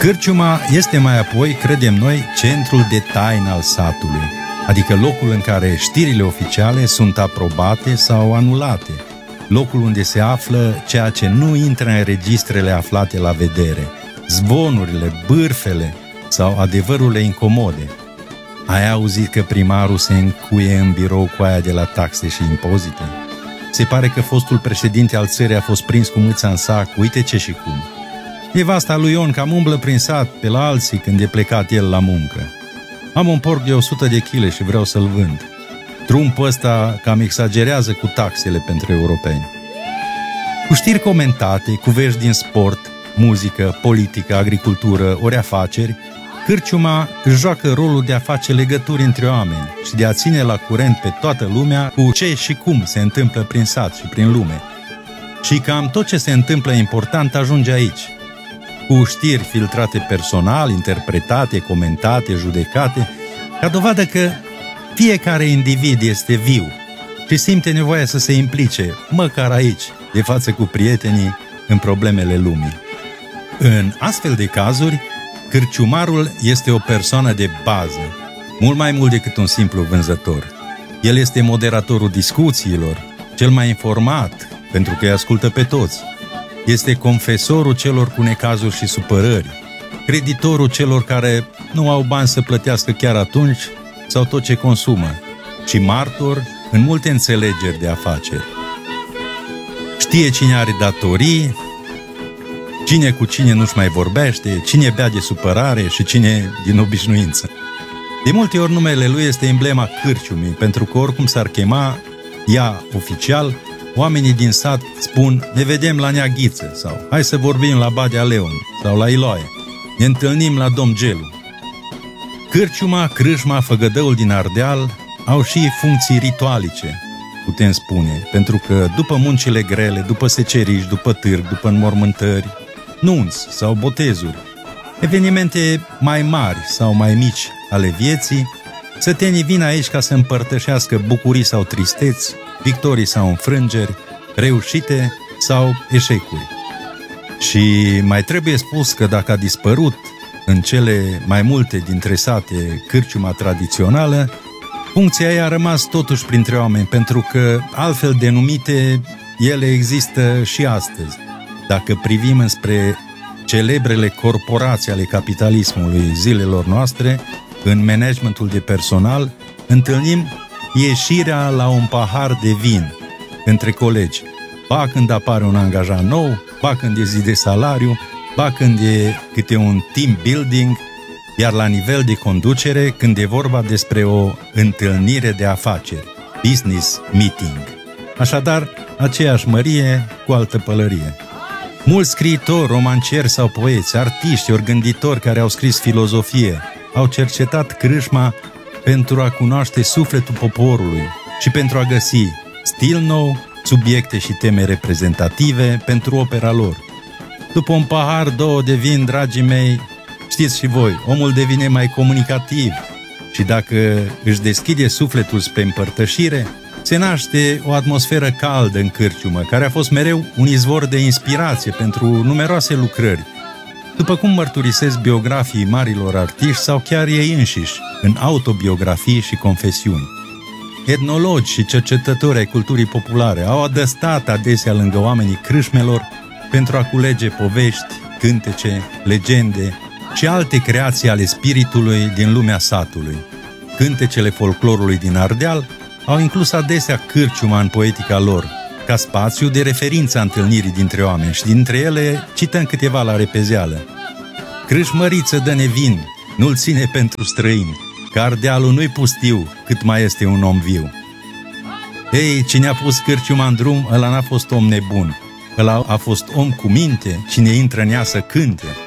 Cârciuma este mai apoi, credem noi, centrul de taină al satului, adică locul în care știrile oficiale sunt aprobate sau anulate, locul unde se află ceea ce nu intră în registrele aflate la vedere, zvonurile, bârfele sau adevărurile incomode. Ai auzit că primarul se încuie în birou cu aia de la taxe și impozite? Se pare că fostul președinte al țării a fost prins cu mâța în sac, uite ce și cum. Nevasta lui Ion cam umblă prin sat pe la alții când e plecat el la muncă. Am un porc de 100 de kg și vreau să-l vând. Trumpul ăsta cam exagerează cu taxele pentru europeni. Cu știri comentate, cu vești din sport, muzică, politică, agricultură, ori afaceri, cârciuma își joacă rolul de a face legături între oameni și de a ține la curent pe toată lumea cu ce și cum se întâmplă prin sat și prin lume. Și cam tot ce se întâmplă important ajunge aici, cu știri filtrate personal, interpretate, comentate, judecate, ca dovadă că fiecare individ este viu și simte nevoia să se implice, măcar aici, de față cu prietenii, în problemele lumii. În astfel de cazuri, cârciumarul este o persoană de bază, mult mai mult decât un simplu vânzător. El este moderatorul discuțiilor, cel mai informat, pentru că îi ascultă pe toți. Este confesorul celor cu necazuri și supărări, creditorul celor care nu au bani să plătească chiar atunci sau tot ce consumă, și martor în multe înțelegeri de afaceri. Știe cine are datorii, cine cu cine nu-și mai vorbește, cine bea de supărare și cine din obișnuință. De multe ori numele lui este emblema cârciumii, pentru că oricum s-ar chema ea oficial, oamenii din sat spun: ne vedem la Neaghiță sau hai să vorbim la Badea Leon sau la Iloaie, ne întâlnim la Dom Gelu. Cârciuma, crâșma, făgădăul din Ardeal au și funcții ritualice, putem spune, pentru că după muncile grele, după seceriș, după târg, după înmormântări, nunți sau botezuri, evenimente mai mari sau mai mici ale vieții, sătenii vin aici ca să împărtășească bucurii sau tristeți, victorii sau înfrângeri, reușite sau eșecuri. Și mai trebuie spus că dacă a dispărut în cele mai multe dintre sate cârciuma tradițională, funcția ei a rămas totuși printre oameni, pentru că altfel denumite ele există și astăzi. Dacă privim înspre celebrele corporații ale capitalismului zilelor noastre, în managementul de personal, întâlnim ieșirea la un pahar de vin între colegi, ba când apare un angajat nou, ba când e zi de salariu, ba când e câte un team building, iar la nivel de conducere, când e vorba despre o întâlnire de afaceri, business meeting. Așadar, aceeași mărie cu altă pălărie. Mulți scriitori, romancieri sau poeți, artiști, ori gânditori care au scris filozofie, au cercetat crâșma pentru a cunoaște sufletul poporului și pentru a găsi stil nou, subiecte și teme reprezentative pentru opera lor. După un pahar, două de vin, dragii mei, știți și voi, omul devine mai comunicativ și dacă își deschide sufletul spre împărtășire, se naște o atmosferă caldă în cârciumă, care a fost mereu un izvor de inspirație pentru numeroase lucrări, după cum mărturisesc biografii marilor artiști sau chiar ei înșiși, în autobiografii și confesiuni. Etnologi și cercetători ai culturii populare au adăstat adesea lângă oamenii crâșmelor pentru a culege povești, cântece, legende și alte creații ale spiritului din lumea satului. Cântecele folclorului din Ardeal au inclus adesea cârciuma în poetica lor, ca spațiu de referință a întâlnirii dintre oameni, și dintre ele cităm câteva la repezeală. Crâșmăriță dă-ne vin, nu-l ține pentru străini, că Ardealul nu-i pustiu cât mai este un om viu. Ei, cine a pus cârciuma în drum, ăla n-a fost om nebun, ăla a fost om cu minte, cine intră în ea să cânte.